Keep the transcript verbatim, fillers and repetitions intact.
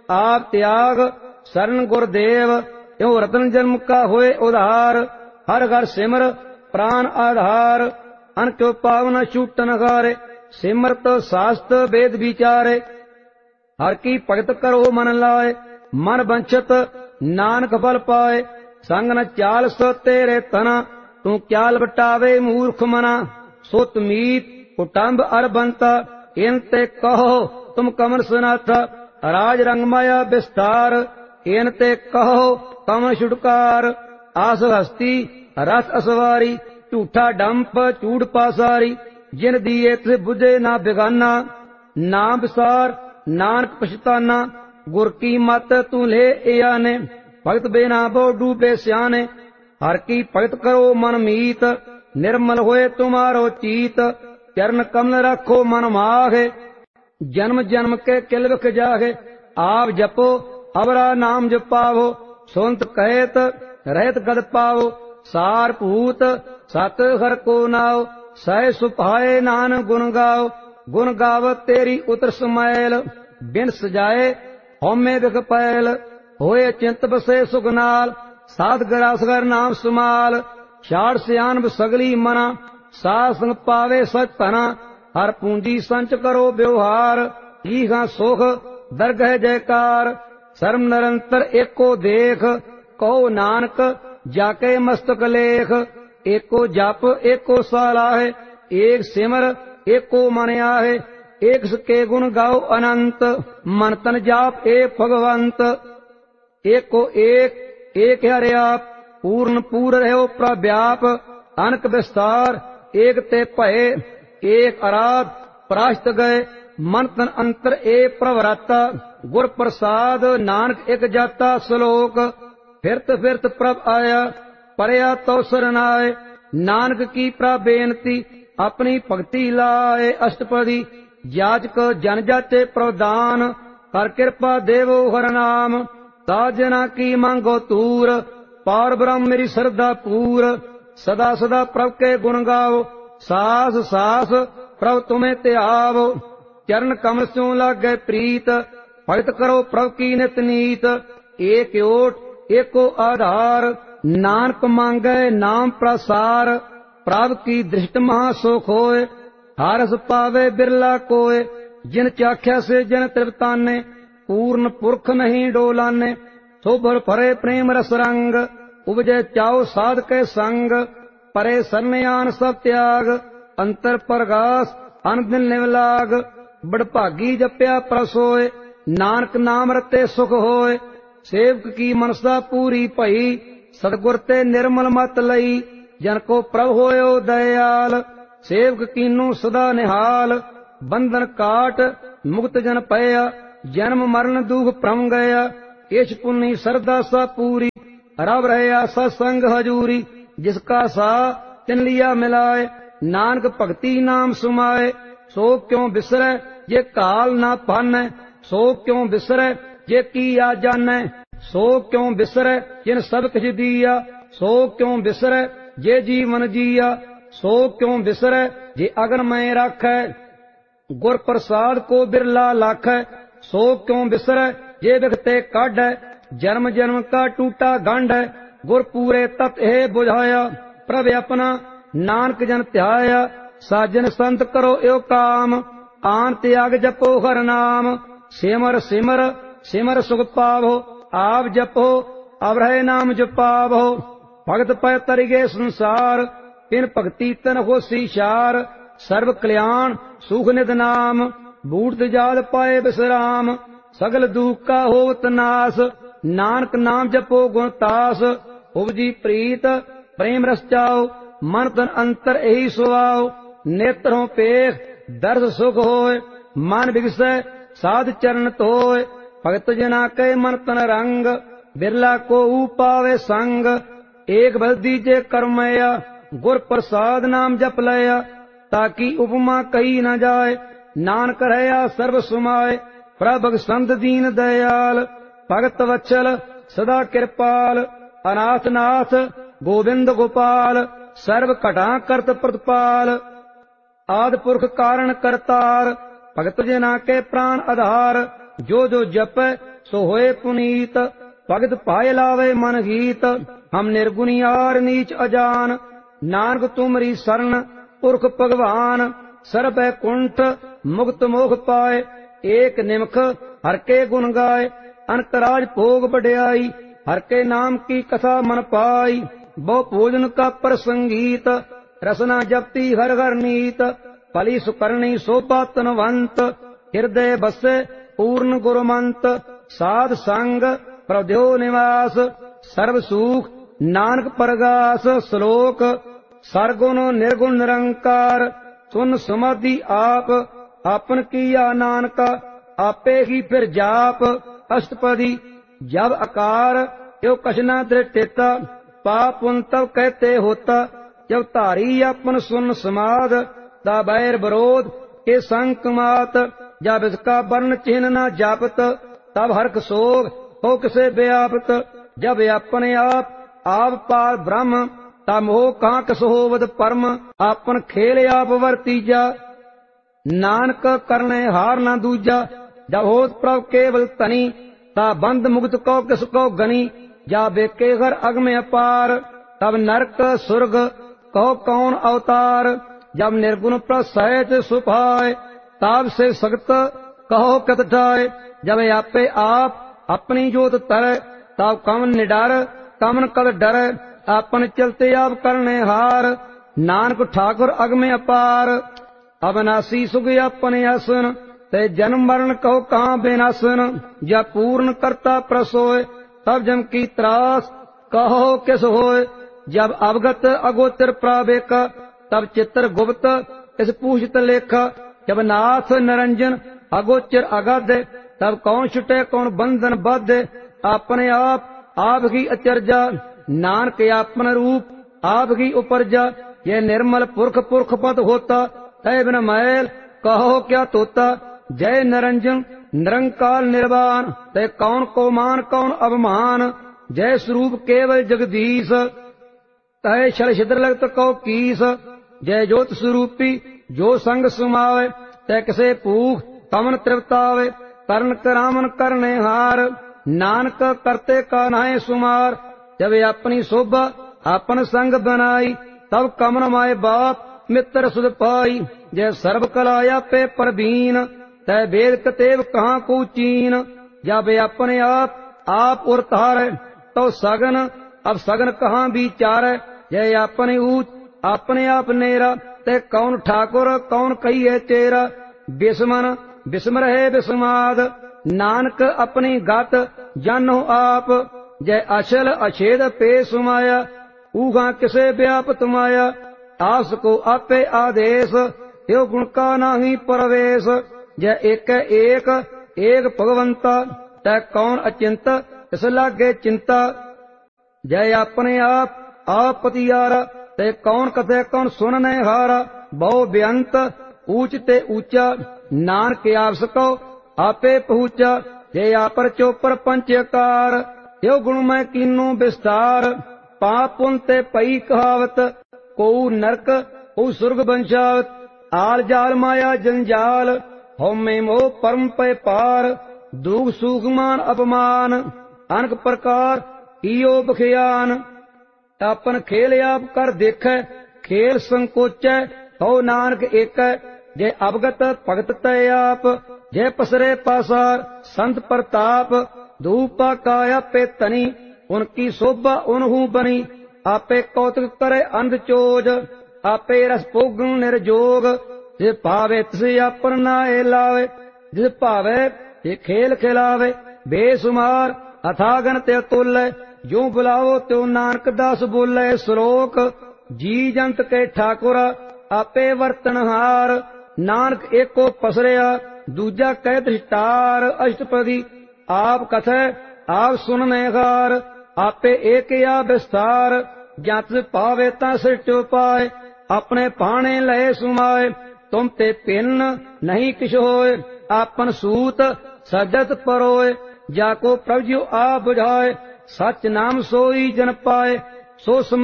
आप त्याग शरण गुरदेव, त्यों रतन जन्म का होए उधार। हर घर सिमर प्राण आधार, अन क्यों पावन छूटन हारे, सिमरत शास्त्र वेद विचारे। हर की भगत करो मन लाए, मन बंछत नानक फल पाए। संग न चाल सो तेरे तना, तू क्याल बटावे मूर्ख मना। सुत मीत कुटुंब अरबंता, इन ते कहो तुम कमन सुनाथा। राज रंग माया विस्तार, इन ते कहो कमन छुटकार। आस हस्ती रस असवारी, झूठा डंप चूड़ पासारी। जिन दिए तिस बुझे ना बेगाना, नाम विसार नानक पछताना। गुर की मत तू ले आने, भगत बिना बो डूबे सियाने। हर की भगत करो मन मीत, निर्मल होए तुम्हारो चीत। चरण कमल रखो मन माहे, जन्म जन्म के किल विख जाहे। आप जपो अवरा नाम जपावो, सुनत कहत रहत गद पावो। सार भूत सत हर को नाओ, सह सुभाए नान गुण गाओ। गुण गावत तेरी उतर समैल, बिन सजाए हौमे विख पैल। होए चिंत बसे सुख नाल, साध गरासगर नाम सुमाल। छाड़ सियान सगली मना, साध संग पावे सच धना। हर पूंजी संच करो व्यवहार, ईहा सुख दरगह जयकार। शर्म निरंतर एको देख, कहो नानक जाके मस्तक लेख। एको जप एको सलाहे, एक सिमर एको मन आहे। एक सके गुण गाओ अनंत, मन तन जाप एक भगवंत। एको एक एक हरे आप, पूर्ण पूर रहो प्रव्याप। अनक विस्तार एक ते भय, एक आराध परास्त गए। मन तन अंतर एक प्रवराता, गुर प्रसाद नानक एक जाता। श्लोक फिरत फिरत प्रभ आया, परया तो सरनाए। नानक की प्रा बेनती, अपनी भक्ति लाए। अष्टपदी जाचक जन जाचे प्रदान, कर कृपा देवो हर नाम। साजना की मांगो तूर, पार ब्रह्म मेरी श्रद्धा पूर। सदा सदा प्रभ के गुण गाओ, सास सास प्रभ तुम्हें त्यावो। चरण कमल स्यों लागे प्रीत, भगत करो प्रभ की नित नीत। एक ओट एको आधार, नानक मांगे नाम प्रसार। प्रभ की दृष्ट महासुख होए, हारस पावे बिरला कोय। जिन चाख्या से जन तृप्ताने, पूर्ण पुरख नहीं डोलाने। सोभर फरे प्रेम रस रंग, उपजे चाओ साध के संग। परे सरनयान सब त्याग, अंतर प्रगास अनदिन निवलाग। बड़भागी जप्या प्रसोय, नानक नाम रते सुख होय। सेवक की मनसा पूरी भई, सतगुर ते निर्मल मत लई। जन को प्रभ होयो दयाल, सेवक कीनू सदा निहाल। बंधन काट मुक्त जन पया, जन्म मरण दुख भ्रम गया। इस पुन्नी सरदा सा पूरी, रब रहया सत्संग हजूरी। जिसका सा तिन लिया मिलाए, नानक भक्ति नाम सुमाए। सो क्यों बिसरै ये काल ना पानै, सो क्यों बिसरै ये किया जानै। सो क्यों बिसरै जिन सब किछ दिया, सो क्यों बिसरै जे जीवन जिया। सो क्यों बिसरै जे अगन में राखै, गुर प्रसाद को बिरला लाखै। सो क्यों बिसरै जे विखते काढै, जन्म जन्म का टूटा गंढ है। गुर पूरे तत् है बुझाया, प्रभ अपना नानक जन ध्याया। साजन संत करो यो काम, आन त्याग जपो हर नाम। सिमर सिमर सिमर सुख पावो, आप जपो अवरह नाम जपावो। भगत पै तरिगे संसार, इन भक्ति तन होसी शार। सर्व कल्याण सुख निध नाम, बूढ़ जाद पाए विश्राम। सगल दुख का होत नाश, नानक नाम जपो गुण तास। उपजी प्रीत प्रेम रस चाओ, मन तन अंतर यही सुआओ। नेत्रों पेख दर्श सुख होय, मन बिगसै साध चरण तोय। भगत जना के मन तन रंग, बिरला को पावे संग। एक बल दीजे कर्मया, गुर प्रसाद नाम जप लया। ताकि उपमा कही न जाय, नानक रहया सर्व सुमाय। प्रभग संत दीन दयाल, भगत वत्सल सदा कृपाल। अनाथ नाथ गोविंद गोपाल, सर्व घटा करत प्रतिपाल। आदि पुरख कारण करतार, भगत जना के प्राण आधार। जो जो जप सो होए पुनीत। भगत पाए लावे मन गीत, हम निर्गुणियार नीच अजान। नानक तुमरी शरण पुरख भगवान, सरबै कुंठ मुक्त मोख पाए। एक निमख हर के गुण गाय, अनकराज भोग बढ़ियाई। हर के नाम की कथा मन पाई, बहु भोजन का प्रसंगीत। रसना जपती हर हर नीत, पली सुकरणी शोभा तनवंत। हृदय बसे पूर्ण गुरमंत, साध संग प्रभो निवास। सर्व सुख नानक परगास, श्लोक सरगुण निर्गुण निरंकार। सुन समाधि आप आपन किया नानका, आपे ही फिर जाप अष्टपदी। जब आकार यो कशना दृष्टेता, पाप पुन तब कहते होता। जब धारी अपन सुन समाध, ता बैर विरोध के संक मात। जब इसका वर्ण चिन्ह न जापत, तब हर्क सोग हो किसे व्यापत। जब अपने आप आप पार ब्रह्म, ता मोह कहाँ कस होवत परम। आपन खेल आप वर्तीजा, नानक करने हार न दूजा। जब होत प्रभ केवल तनी, ता बंद मुक्त को किस को गनी। जा बेके घर अग में अपार, तब नरक सुर्ग कहो कौन अवतार। जब निर्गुण प्रभ सहज सुभाए, ताब से सख्त कहो कत ठाए। जब आपे आप अपनी जोत तर, तब कमन निडर कमन कद डर। आपन चलते आप करने हार, नानक ठाकुर अग में अपार। अविनाशी सुख अपने आसन, ते जन्म मरण कहो कहाँ बेनासन। जब पूर्ण करता प्रसोय, तब जम की त्रास कहो किस होय। जब अवगत अगोचर प्रावेक, तब चित्र गुप्त इस पूछत लेखा। जब नाथ निरंजन अगोचर अगाध, तब कौन छुटे कौन बंधन बद्ध। अपने आप आप ही अचर्जा, नानक आपन रूप आप ही उपरजा। ये निर्मल पुरख पुरख पद होता, तय बिन मैल कहो क्या तोता। जय निरंजन निरंकाल निर्वाण, तय कौन को मान कौन अवमान। जय स्वरूप केवल जगदीश, तय छल छिद्र लगत कौ कीस। जय ज्योत स्वरूपी जो संग सुमावे, तय किसे पूख कमन तृप्तावे। करण करामन करने हार, नानक करते का नाय सुमार। जब अपनी शोभा अपन संग बनाई, तब कमन माए बाप मित्र सुध पाई। जय सर्व कलाया पे परबीन, तय वेद कतेव कहाँ को चीन। जब अपने आप आप उरतार, तो सगन अब सगन कहाँ विचार। जय अपने ऊंच अपने आप नेरा, ते कौन ठाकुर कौन कहिए तेरा। बिस्मन बिस्म रहे बिस्माद, नानक अपनी गत जानो आप। जय अचल अछेद पे सुमाया, ऊहा किसे व्यापत माया। आस को आपे आदेश, यो गुण का नाही परवेश। जय एक एक एक भगवंता, तै कौन अचिंत इस लागे चिंता। जय अपने आप आप पतियारा, ते कौन कथे कौन सुनने हारा। बहु बेअंत ऊंच ते ऊंचा, नानक आप सको आपे पहुंचा। जय आपर चोपर पंचकार, यो गुण मैं कीनो विस्तार। पाप पुन ते पई कहावत, को नरक को सुर्ग बंशावत। आल जाल माया जंजाल, हो में मोह परम पे पार। दुख सुख मान अपमान, अनक प्रकार कियो बखियान। अपन खेल आप कर देखे, खेल संकोचै हो नानक एक। जय अवगत भगत तय आप, जय पसरे पासार संत प्रताप। धूपा काया पे तनी, उनकी शोभा उनहू बनी। आपे कौतुक करे अंध चोज, आपे रस पोगन निर्जोग। जिस भावे तिसे अपन नाए लावे, जिस भावे ये खेल खिलावे। बेसुमार अथागन ते तोले, जो बुलावो त्यो नानक दास बोले। श्लोक जी जंत के ठाकुर आपे वर्तनहार। नानक एको पसरिया, दूजा कह दृष्टार। अष्टपदी आप कथे आप सुनने हार, आपे एक या विस्तार। जत पावे ता सृष्टि पाए, अपने पाने लय सुमाए। तुम ते पिन नहीं किछ होए, आपन सूत सजत परोए। जाको प्रभु आ बुझाए, सच नाम सोई जन पाए। सो